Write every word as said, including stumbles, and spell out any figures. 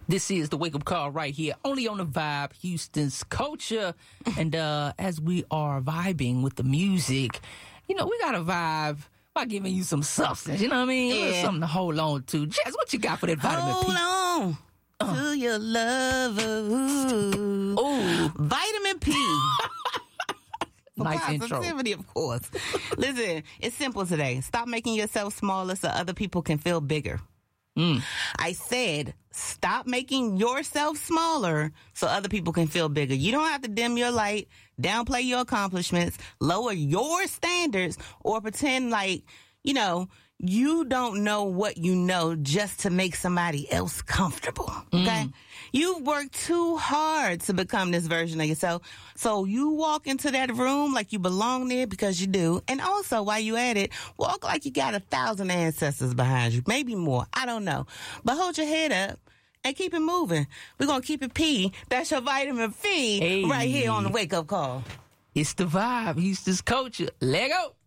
This is the Wake Up Call right here, only on the Vibe, Houston's culture. And uh, as we are vibing with the music, you know, we got to vibe by giving you some substance. You know what I mean? Yeah. Something to hold on to. Jess, what you got for that vitamin Hold P? on uh. to your lover. Ooh. Ooh. Vitamin P. Nice intro. Positivity, of course. Listen, it's simple today. Stop making yourself smaller so other people can feel bigger. Mm. I said, stop making yourself smaller so other people can feel bigger. You don't have to dim your light, downplay your accomplishments, lower your standards, or pretend like, you know, you don't know what you know just to make somebody else comfortable. Okay? Mm. You've worked too hard to become this version of yourself. So you walk into that room like you belong there because you do. And also, while you at it, walk like you got a thousand ancestors behind you. Maybe more. I don't know. But hold your head up and keep it moving. We're going to keep it P. That's your vitamin P hey. Right here on the Wake Up Call. It's the Vibe. Houston's culture. Let go.